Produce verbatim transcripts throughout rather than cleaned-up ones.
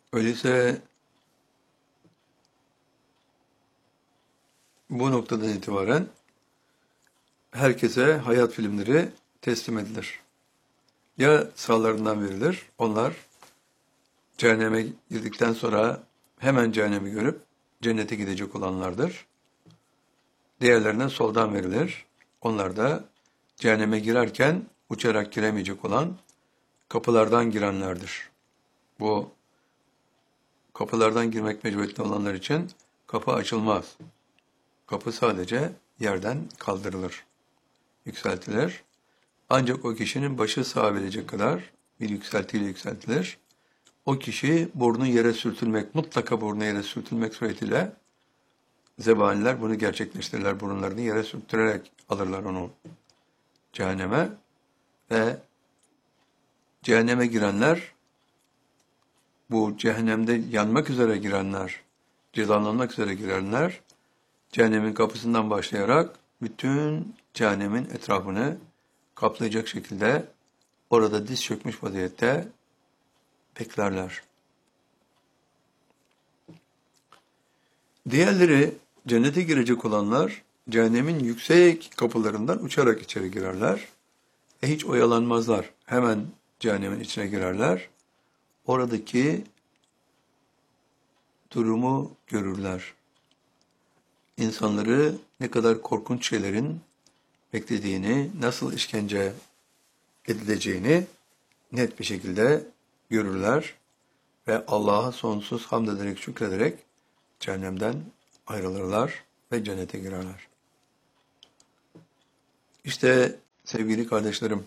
Öyleyse bu noktadan itibaren herkese hayat filmleri teslim edilir. Ya sağlarından verilir, onlar cehenneme girdikten sonra hemen cehennemi görüp cennete gidecek olanlardır. Diğerlerine soldan verilir. Onlar da cehenneme girerken uçarak giremeyecek olan kapılardan girenlerdir. Bu kapılardan girmek mecburiyetli olanlar için kapı açılmaz. Kapı sadece yerden kaldırılır, yükseltilir. Ancak o kişinin başı sığabilecek kadar bir yükseltiyle yükseltilir. O kişi burnu yere sürtülmek, mutlaka burnu yere sürtülmek suretiyle zebaniler bunu gerçekleştirirler. Burunlarını yere sürttürerek alırlar onu cehenneme ve cehenneme girenler, bu cehennemde yanmak üzere girenler, cezalanmak üzere girenler, cehennemin kapısından başlayarak bütün cehennemin etrafını kaplayacak şekilde orada diz çökmüş vaziyette beklerler. Diğerleri, cennete girecek olanlar, cehennemin yüksek kapılarından uçarak içeri girerler. E hiç oyalanmazlar. Hemen cehennemin içine girerler. Oradaki durumu görürler. İnsanları ne kadar korkunç şeylerin beklediğini, nasıl işkence edileceğini net bir şekilde görürler ve Allah'a sonsuz hamd ederek, şükrederek cehennemden ayrılırlar ve cennete girerler. İşte sevgili kardeşlerim,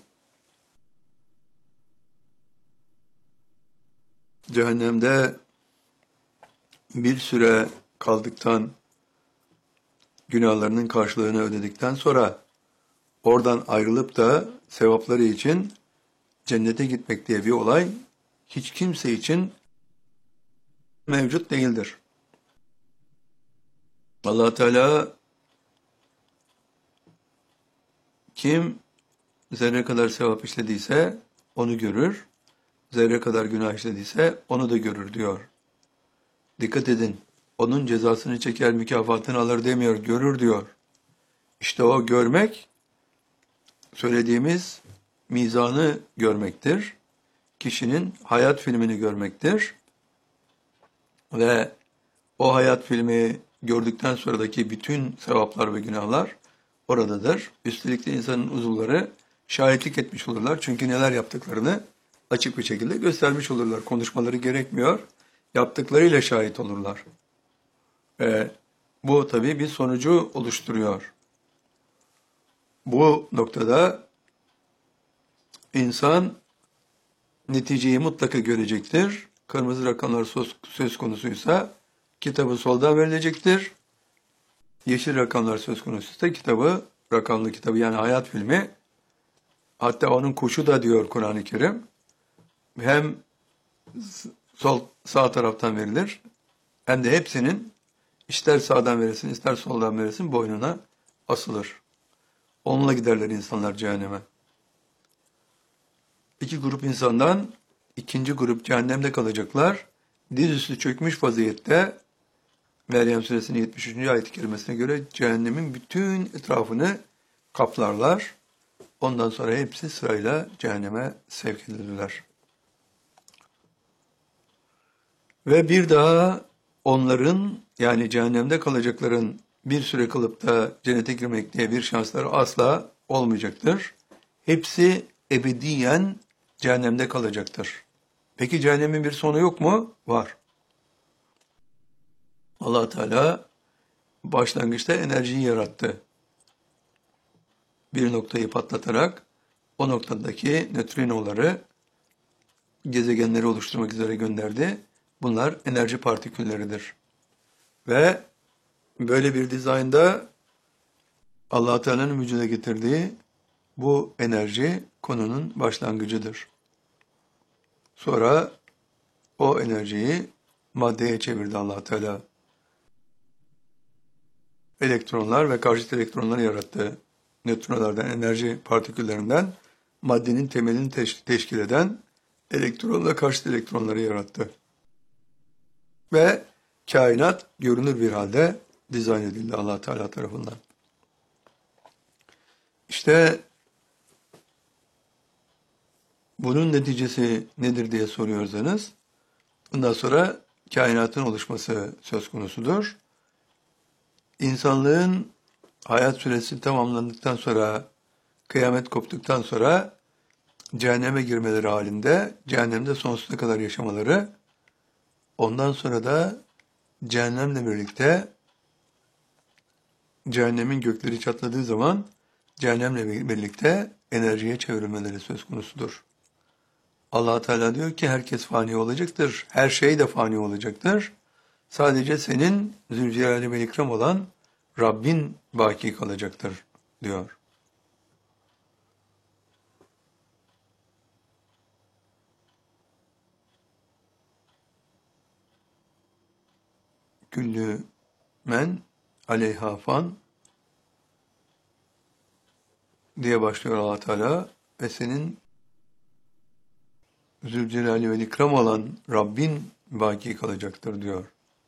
cehennemde bir süre kaldıktan, günahlarının karşılığını ödedikten sonra oradan ayrılıp da sevapları için cennete gitmek diye bir olay hiç kimse için mevcut değildir. Allah Teala kim zerre kadar sevap işlediyse onu görür, zerre kadar günah işlediyse onu da görür diyor. Dikkat edin, onun cezasını çeker, mükafatını alır demiyor, görür diyor. İşte o görmek, söylediğimiz mizanı görmektir. Kişinin hayat filmini görmektir. Ve o hayat filmi gördükten sonraki bütün sevaplar ve günahlar oradadır. Üstelik de insanın uzuvları şahitlik etmiş olurlar. Çünkü neler yaptıklarını açık bir şekilde göstermiş olurlar. Konuşmaları gerekmiyor. Yaptıklarıyla şahit olurlar. Ve bu tabii bir sonucu oluşturuyor. Bu noktada insan neticeyi mutlaka görecektir. Kırmızı rakamlar söz, söz konusuysa kitabı soldan verilecektir. Yeşil rakamlar söz konusuysa kitabı, rakamlı kitabı yani hayat filmi, hatta onun kuşu da diyor Kur'an-ı Kerim, hem sol sağ taraftan verilir hem de hepsinin ister sağdan verilsin ister soldan verilsin boynuna asılır. Onunla giderler insanlar cehenneme. İki grup insandan ikinci grup cehennemde kalacaklar. Dizüstü çökmüş vaziyette Meryem Suresinin yetmiş üçüncü ayet-i kerimesine göre cehennemin bütün etrafını kaplarlar. Ondan sonra hepsi sırayla cehenneme sevk edilirler. Ve bir daha onların, yani cehennemde kalacakların bir süre kalıp da cennete girmek diye bir şansları asla olmayacaktır. Hepsi ebediyen cehennemde kalacaktır. Peki cehennemin bir sonu yok mu? Var. Allah Teala başlangıçta enerjiyi yarattı. Bir noktayı patlatarak o noktadaki nötrinoları gezegenleri oluşturmak üzere gönderdi. Bunlar enerji partikülleridir. Ve böyle bir dizaynda Allah Teala'nın vücuda getirdiği bu enerji konunun başlangıcıdır. Sonra o enerjiyi maddeye çevirdi Allah Teala. Elektronlar ve karşıt elektronları yarattı. Nötrinolardan, enerji partiküllerinden maddenin temelini teş- teşkil eden elektron ve karşıt elektronları yarattı. Ve kainat görünür bir halde dizayn edildi Allah Teala tarafından. İşte bunun neticesi nedir diye soruyorsanız, bundan sonra kainatın oluşması söz konusudur. İnsanlığın hayat süresi tamamlandıktan sonra, kıyamet koptuktan sonra cehenneme girmeleri halinde, cehennemde sonsuza kadar yaşamaları, ondan sonra da cehennemle birlikte, cehennemin gökleri çatladığı zaman, cehennemle birlikte enerjiye çevrilmeleri söz konusudur. Allah Teala diyor ki herkes fani olacaktır, her şey de fani olacaktır. Sadece senin Zülcelal ve İkram olan Rabbin baki kalacaktır diyor. Küllü men aleyha fan diye başlıyor Allah Teala ve senin Zülcelal ve İkram olan Rabbin baki kalacaktır diyor.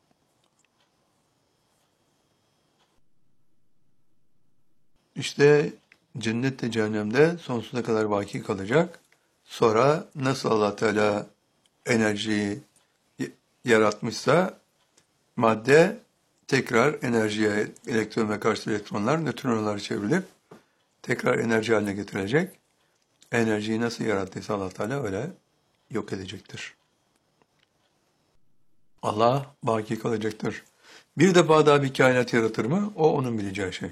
İşte cennette cehennemde sonsuza kadar baki kalacak. Sonra nasıl Allah Teala enerjiyi yaratmışsa madde tekrar enerjiye, elektron ve karşı elektronlar, nötronlar çevrilip tekrar enerji haline getirecek. Enerjiyi nasıl yarattıysa Allah Teala öyle yok edecektir. Allah baki kalacaktır. Bir defa daha bir kainat yaratır mı? O onun bileceği şey.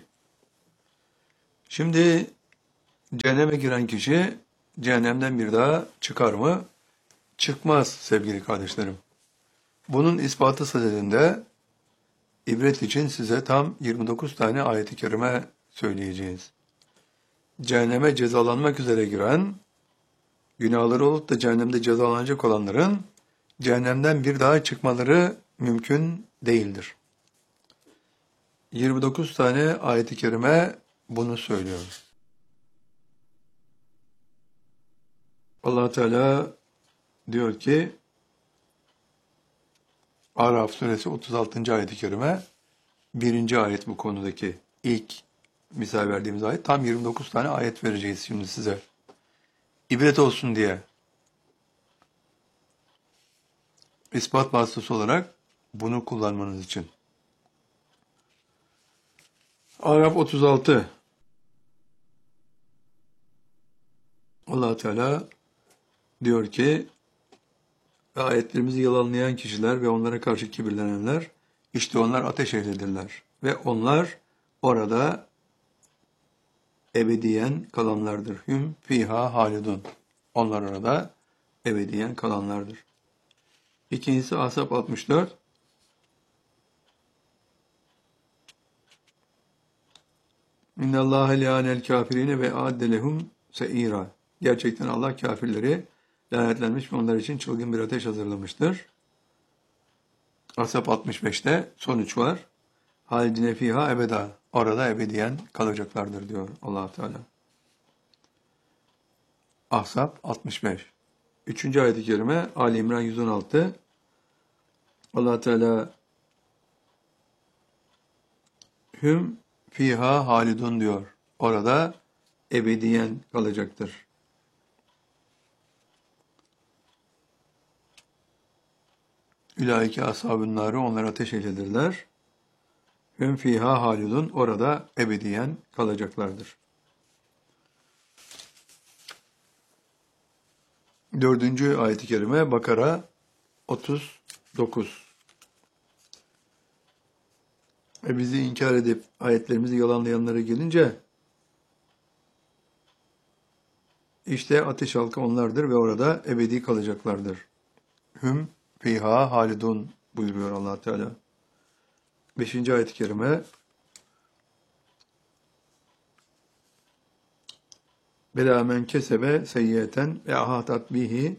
Şimdi cehenneme giren kişi cehennemden bir daha çıkar mı? Çıkmaz sevgili kardeşlerim. Bunun ispatı sadedinde ibret için size tam yirmi dokuz tane ayet-i kerime söyleyeceğiz. Cehenneme cezalanmak üzere giren, günahları olup da cehennemde cezalanacak olanların cehennemden bir daha çıkmaları mümkün değildir. yirmi dokuz tane ayet-i kerime bunu söylüyor. Allah Teala diyor ki Araf suresi otuz altıncı ayet-i kerime birinci ayet bu konudaki ilk misal verdiğimiz ayet. Tam yirmi dokuz tane ayet vereceğiz şimdi size. İbret olsun diye. İspat vasıtası olarak bunu kullanmanız için. Araf otuz altı. Allah Teala diyor ki ayetlerimizi yalanlayan kişiler ve onlara karşı kibirlenenler işte onlar ateş ehlidirler ve onlar orada ebediyen kalanlardır. Hüm fiha halidun. Onlar orada ebediyen kalanlardır. İkincisi Ahzab altmış dört. İnnallâhe leânel kâfirîne ve âdde lehum seîrâ. Gerçekten Allah kafirleri lanetlenmiş ve onlar için çılgın bir ateş hazırlamıştır. Ahzab altmış beşte sonuç var. Halidine fiha ebeda. Orada ebediyen kalacaklardır diyor Allah Teala. Ahzab altmış beş. Üçüncü ayet-i kerime Ali İmran yüz on altı. Allah Teala hüm fiha halidun diyor. Orada ebediyen kalacaktır. Ülaike ashab-ın nâri, onlar ateş ehlidirler. Hüm fiha halidun, orada ebediyen kalacaklardır. Dördüncü ayet-i kerime Bakara otuz dokuz. Ve bizi inkar edip ayetlerimizi yalanlayanlara gelince işte ateş halkı onlardır ve orada ebedi kalacaklardır. Hüm fiha halidun buyuruyor Allah Teala. Beşinci ayet-i kerime Bela men kesebe seyyiyeten ve ahatat bihi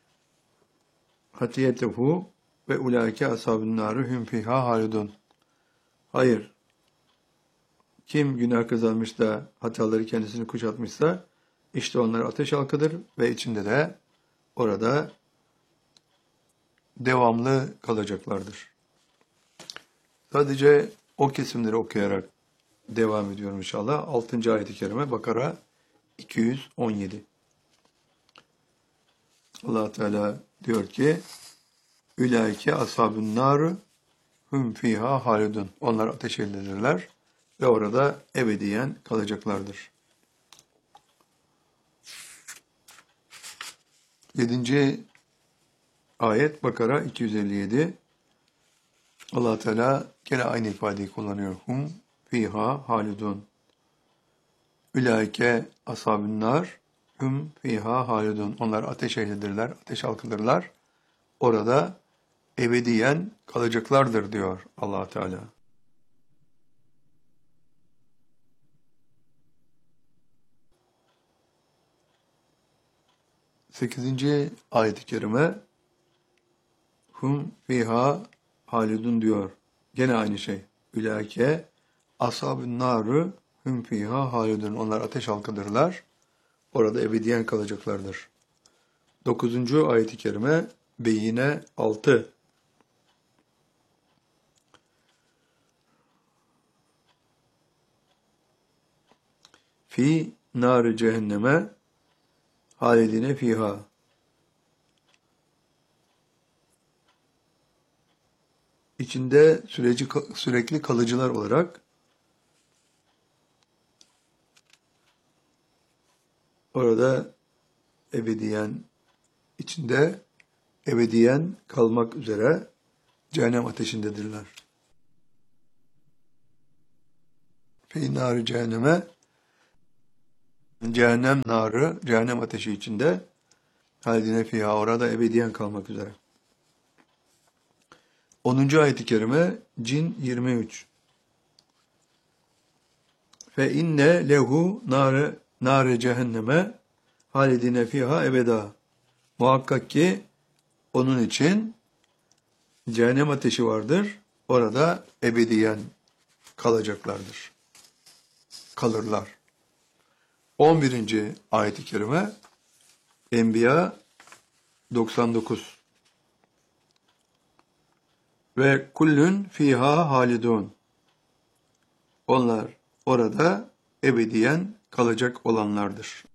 hatiyetehu ve ulaike ashabun nâri hüm fiha halidun. Hayır. Kim günah kazanmış da hataları kendisini kuşatmışsa işte onlar ateş halkıdır ve içinde de orada devamlı kalacaklardır. Sadece o kesimleri okuyarak devam ediyorum inşallah. altıncı ayet-i kerime Bakara iki yüz on yedi. Allah Teala diyor ki Ülaike ashabun nar hum fiha halidun. Onlar ateş ehlidirler ve orada ebediyen kalacaklardır. yedinci ayet Bakara iki yüz elli yedi. Allah Teala gene aynı ifadeyi kullanıyor. Hum fiha halidun. Ülaike ashabun nar hum fiha halidun. Onlar ateş ehlidirler, ateş halkıdırlar. Orada ebediyen kalacaklardır diyor Allah Teala. sekizinci ayet-i kerime hum fiha halidun diyor. Gene aynı şey. Ülâke ashab-ın nârı hum fiha halidun. Onlar ateş halkıdırlar. Orada ebediyen kalacaklardır. dokuzuncu ayet-i kerime Beyyine altı. Fi nâri cehenneme halidine fiha. İçinde süreci, sürekli kalıcılar olarak orada ebediyen içinde ebediyen kalmak üzere cehennem ateşindedirler. Fi nâri cehenneme cehennem narı, cehennem ateşi içinde halidine fiha, orada ebediyen kalmak üzere. onuncu ayet-i kerime Cin yirmi üç. Fe inne lehu nare nare cehenneme halidine fiha ebeda. Muhakkak ki onun için cehennem ateşi vardır. Orada ebediyen kalacaklardır. Kalırlar. on birinci ayet-i kerime Enbiya doksan dokuz. Ve kullun fiha halidun. Onlar orada ebediyen kalacak olanlardır.